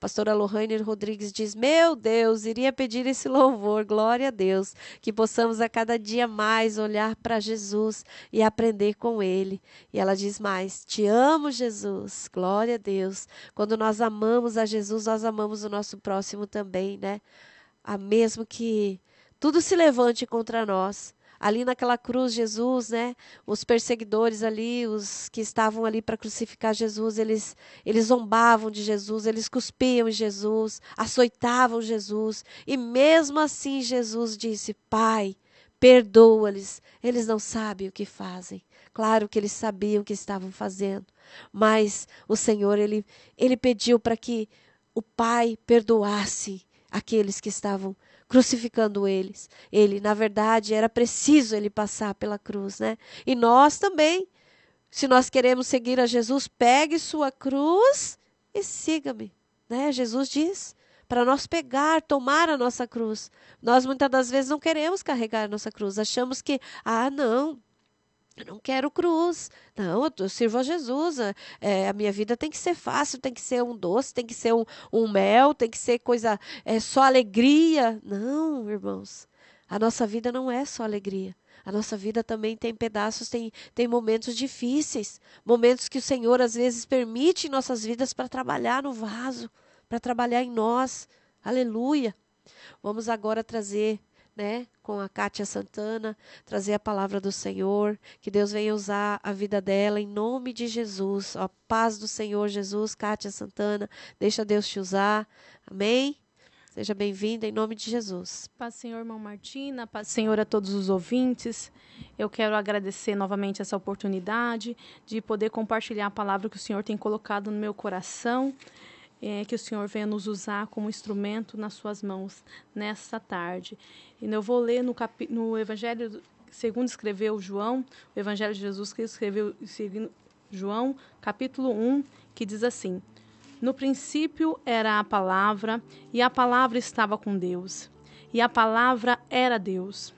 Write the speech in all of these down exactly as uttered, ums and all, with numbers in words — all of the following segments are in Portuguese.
pastora Lohane Rodrigues diz, meu Deus, iria pedir esse louvor, glória a Deus, que possamos a cada dia mais olhar para Jesus e aprender com Ele. E ela diz mais, te amo, Jesus, glória a Deus. Quando nós amamos a Jesus, nós amamos o nosso próximo também, né? A mesmo que tudo se levante contra nós. Ali naquela cruz, Jesus, né? Os perseguidores ali, os que estavam ali para crucificar Jesus, eles, eles zombavam de Jesus, eles cuspiam em Jesus, açoitavam Jesus. E mesmo assim Jesus disse, Pai, perdoa-lhes, eles não sabem o que fazem. Claro que eles sabiam o que estavam fazendo, mas o Senhor, Ele, ele pediu para que o Pai perdoasse aqueles que estavam crucificando eles. Ele, na verdade, era preciso ele passar pela cruz, né? E nós também, se nós queremos seguir a Jesus, pegue sua cruz e siga-me, né? Jesus diz para nós pegar, tomar a nossa cruz. Nós muitas das vezes não queremos carregar a nossa cruz, achamos que, ah, não, eu não quero cruz. Não, eu, eu sirvo a Jesus. É, a minha vida tem que ser fácil, tem que ser um doce, tem que ser um, um mel, tem que ser coisa, é, só alegria. Não, irmãos. A nossa vida não é só alegria. A nossa vida também tem pedaços, tem, tem momentos difíceis. Momentos que o Senhor às vezes permite em nossas vidas para trabalhar no vaso, para trabalhar em nós. Aleluia. Vamos agora trazer, né, com a Kátia Santana, trazer a palavra do Senhor, que Deus venha usar a vida dela em nome de Jesus. A paz do Senhor Jesus, Kátia Santana, deixa Deus te usar. Amém? Seja bem-vinda em nome de Jesus. Paz, Senhor, irmão Martina, paz, Senhor, a todos os ouvintes. Eu quero agradecer novamente essa oportunidade de poder compartilhar a palavra que o Senhor tem colocado no meu coração. É, que o Senhor venha nos usar como instrumento nas suas mãos nessa tarde. E eu vou ler no, capi, no Evangelho, segundo escreveu João, o Evangelho de Jesus que escreveu segundo João, capítulo um, que diz assim, no princípio era a palavra, e a palavra estava com Deus, e a palavra era Deus.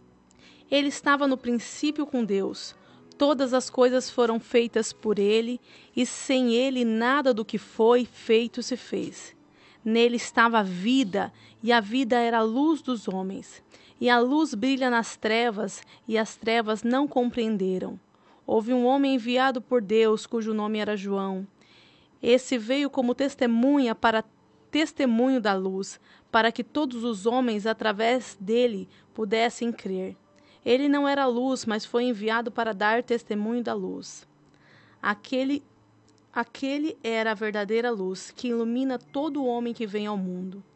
Ele estava no princípio com Deus. Todas as coisas foram feitas por ele, e sem ele nada do que foi feito se fez. Nele estava a vida, e a vida era a luz dos homens. E a luz brilha nas trevas, e as trevas não compreenderam. Houve um homem enviado por Deus, cujo nome era João. Esse veio como testemunha para testemunho da luz, para que todos os homens, através dele, pudessem crer. Ele não era luz, mas foi enviado para dar testemunho da luz. Aquele, aquele era a verdadeira luz, que ilumina todo homem que vem ao mundo.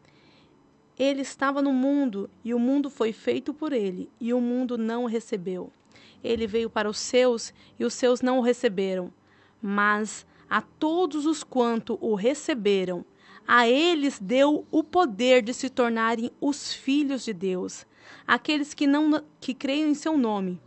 Ele estava no mundo, e o mundo foi feito por ele, e o mundo não o recebeu. Ele veio para os seus, e os seus não o receberam. Mas a todos os quanto o receberam, a eles deu o poder de se tornarem os filhos de Deus, aqueles que, não, que creem em seu nome,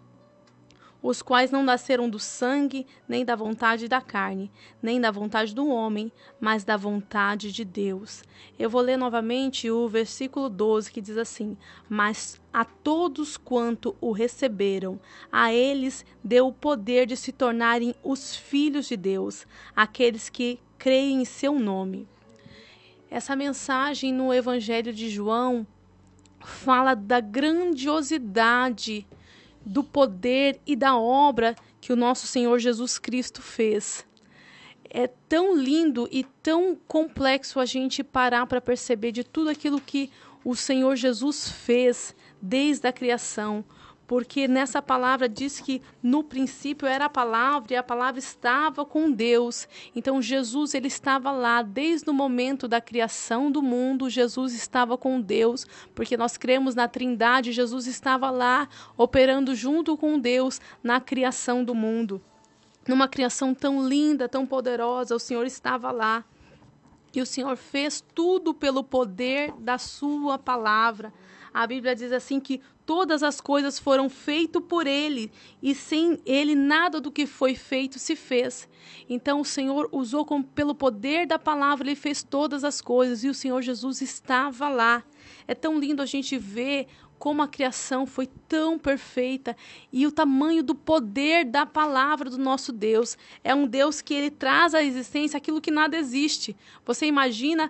os quais não nasceram do sangue, nem da vontade da carne, nem da vontade do homem, mas da vontade de Deus. Eu vou ler novamente o versículo doze, que diz assim, mas a todos quanto o receberam, a eles deu o poder de se tornarem os filhos de Deus, aqueles que creem em seu nome. Essa mensagem no Evangelho de João fala da grandiosidade do poder e da obra que o nosso Senhor Jesus Cristo fez. É tão lindo e tão complexo a gente parar para perceber de tudo aquilo que o Senhor Jesus fez desde a criação. Porque nessa palavra diz que no princípio era a palavra e a palavra estava com Deus. Então Jesus, ele estava lá desde o momento da criação do mundo. Jesus estava com Deus, porque nós cremos na Trindade. Jesus estava lá operando junto com Deus na criação do mundo. Numa criação tão linda, tão poderosa, o Senhor estava lá. E o Senhor fez tudo pelo poder da sua palavra. A Bíblia diz assim que todas as coisas foram feitas por ele, e sem ele nada do que foi feito se fez. Então o Senhor usou como, pelo poder da palavra, ele fez todas as coisas, e o Senhor Jesus estava lá. É tão lindo a gente ver como a criação foi tão perfeita e o tamanho do poder da palavra do nosso Deus. É um Deus que ele traz à existência aquilo que nada existe. Você imagina